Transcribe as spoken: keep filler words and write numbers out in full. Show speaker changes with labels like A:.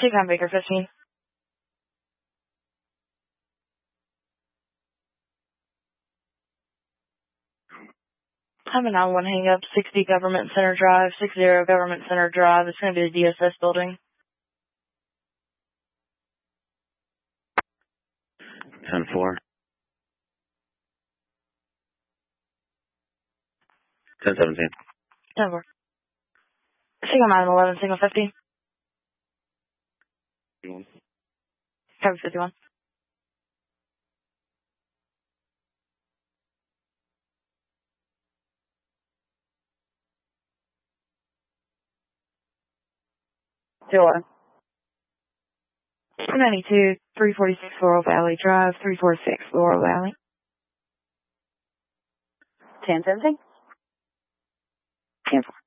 A: Take on Baker fifteen. I'm a nine one hang up, sixty Government Center Drive, sixty Government Center Drive. It's going to be the D S S building.
B: ten four. ten seventeen.
A: ten four. Single nine eleven, single fifty.
B: fifty-one.
A: Copy fifty-one.
C: Sure.
A: two ninety-two, three forty-six Laurel Valley Drive, three forty-six Laurel Valley.
C: ten seventeen.
A: ten four.